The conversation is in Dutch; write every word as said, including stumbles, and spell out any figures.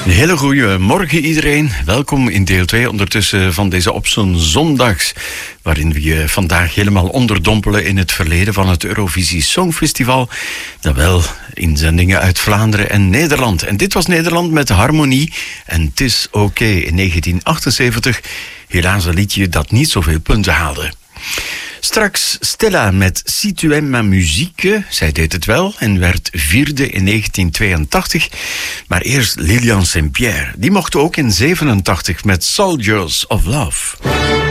Een hele goede morgen iedereen. Welkom in deel twee ondertussen van deze Op zo'n Zondags, waarin we je vandaag helemaal onderdompelen in het verleden van het Eurovisie Songfestival. Dan wel inzendingen uit Vlaanderen en Nederland. En dit was Nederland met Harmonie en Het is oké in negentien achtenzeventig. Helaas een liedje dat niet zoveel punten haalde. Straks Stella met Si tu aimes ma musique. Zij deed het wel en werd vierde in negentien tweeëntachtig. Maar eerst Lilian Saint-Pierre. Die mocht ook in zevenentachtig met Soldiers of Love.